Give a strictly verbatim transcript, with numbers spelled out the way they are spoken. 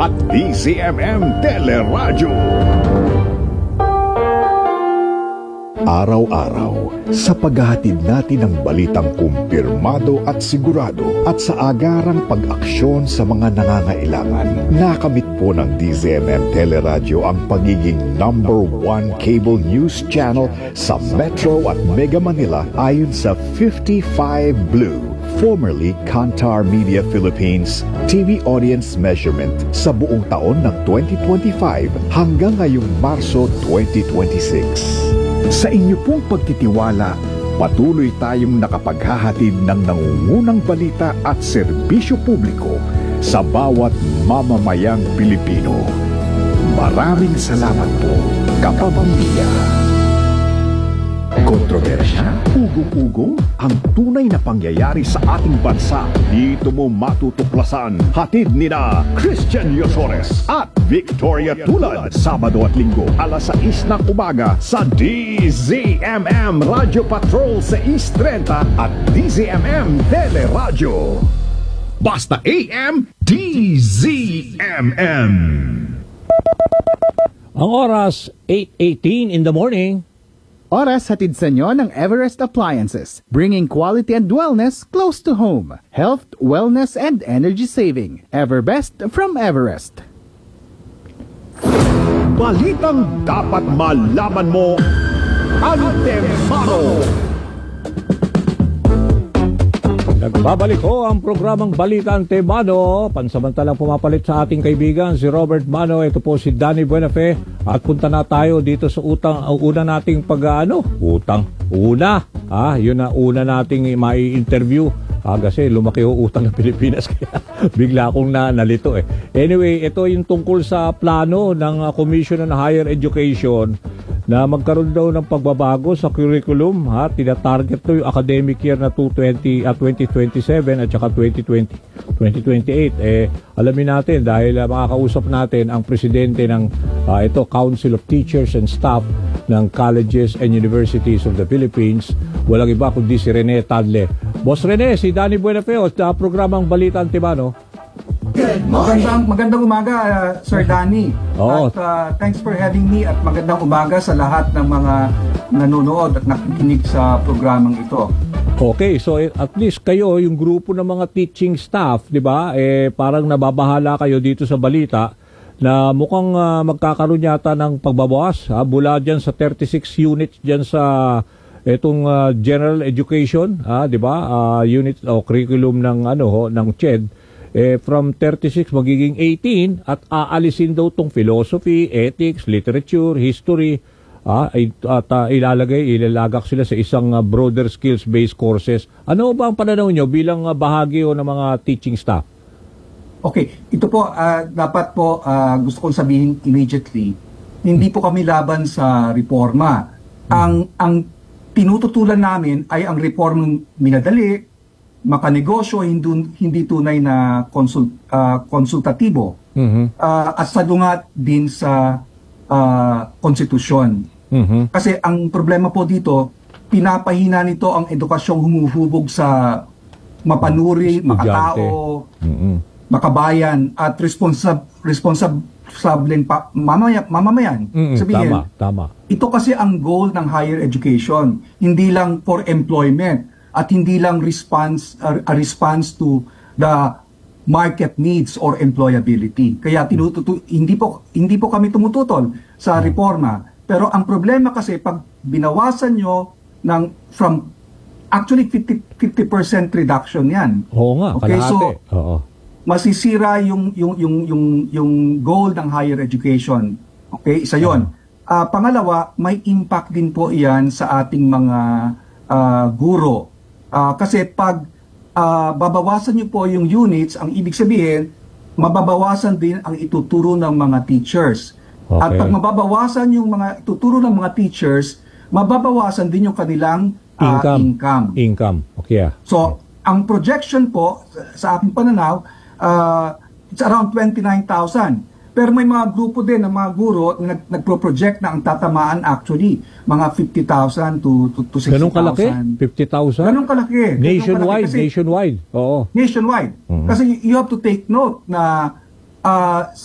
at D Z M M Teleradyo. Araw-araw, sa paghahatid natin ng balitang kumpirmado at sigurado at sa agarang pag-aksyon sa mga nangangailangan, nakamit po ng D Z M M Teleradyo ang pagiging number one cable news channel sa Metro at Mega Manila ayon sa fifty-five Blue, formerly Kantar Media Philippines, T V audience measurement sa buong taon ng twenty twenty-five hanggang ngayong Marso twenty twenty-six. Sa inyo pong pagtitiwala, patuloy tayong nakapaghahatid ng nangungunang balita at serbisyo publiko sa bawat mamamayang Pilipino. Maraming salamat po, kapamilya. Kontrobersya, ugong-ugong, ang tunay na pangyayari sa ating bansa. Dito mo matutuklasan. Hatid ni na Christian Yosores at Victoria Tulad. Sabado at Linggo, alas sais ng umaga sa D Z M M Radio Patrol sa East thirty at D Z M M Teleradyo. Basta A M, D Z M M. Ang oras, eight eighteen in the morning. Oras hatid sa inyo ng Everest Appliances, bringing quality and wellness close to home. Health, wellness, and energy saving. Everbest from Everest. Balitang dapat malaman mo, Antemano. Nagbabalik ko ang programang Balita Antemano. Pansamantalang pumapalit sa ating kaibigan si Robert Mano. Ito po si Danny Buenafe. At punta na tayo dito sa utang, ang una nating pag-ano, utang, una, ah, yun na una nating mai-interview. Ah, kasi lumaki o utang ng Pilipinas, kaya bigla akong na, nalito eh. Anyway, ito yung tungkol sa plano ng uh, Commission on Higher Education na magkaroon daw ng pagbabago sa curriculum, ha. Tina-target to yung academic year na twenty twenty at twenty twenty-seven at saka twenty twenty twenty twenty-eight. Eh, alamin natin dahil uh, makakausap natin ang presidente ng uh, ito Council of Teachers and Staff ng Colleges and Universities of the Philippines. Walang iba kundi si Rene Tadle. Boss Rene, si Danny Buenafe sa programang Balita Antemano. Good morning. Magandang, magandang umaga, uh, Sir Danny. Oh. At uh, thanks for having me at magandang umaga sa lahat ng mga nanonood at nakikinig sa programang ito. Okay, so at least kayo, yung grupo ng mga teaching staff, di ba, eh, parang nababahala kayo dito sa balita na mukhang uh, magkakaroon yata ng pagbabawas, ha, mula dyan sa thirty-six units dyan sa itong uh, general education, ha, di ba, uh, unit o curriculum ng ano ho, ng C H E D. Eh, from thirty-six magiging eighteen at aalisin daw tong philosophy, ethics, literature, history, ah, at uh, ilalagay, ilalagak sila sa isang uh, broader skills-based courses. Ano ba ang pananaw nyo bilang uh, bahagi o ng mga teaching staff? Okay, ito po, uh, dapat po, uh, gusto kong sabihin immediately, hindi po kami laban sa reforma. Ang, ang tinututulan namin ay ang reformang minadali, makanegosyo, hindi, hindi tunay na konsul, uh, konsultatibo, mm-hmm. uh, at salungat din sa uh, konstitusyon. Mm-hmm. Kasi ang problema po dito, pinapahina nito ang edukasyong humuhubog sa mapanuri, Estudyante. makatao, mm-hmm. makabayan, at responsab responsableng pa, mamaya, mamamayan. Mm-hmm. Sabihin, tama, tama. Ito kasi ang goal ng higher education, hindi lang for employment, at hindi lang response a, a response to the market needs or employability. Kaya tinututu hindi po hindi po kami tumututol sa reforma. Pero ang problema kasi pag binawasan nyo ng from actually fifty percent reduction 'yan. Oo nga, okay, kalahati. so Oo. masisira yung yung yung yung yung goal ng higher education. Okay, isa 'yon. Uh, pangalawa, may impact din po 'yan sa ating mga uh, guro. Uh, kasi pag uh, babawasan niyo po yung units, ang ibig sabihin, mababawasan din ang ituturo ng mga teachers. Okay. At pag mababawasan yung mga ituturo ng mga teachers, mababawasan din yung kanilang uh, income. income. Income. Okay. Yeah. So, ang projection po, sa aking pananaw, uh, it's around twenty-nine thousand. Pero may mga grupo din ng mga guro na nag, nagpro-project na ang tatamaan actually mga fifty thousand to, to, to sixty thousand. Ganun kalaki? fifty thousand? Ganun kalaki. Nationwide, Ganun kalaki nationwide. Oo. Nationwide. Mm-hmm. Kasi you have to take note na uh,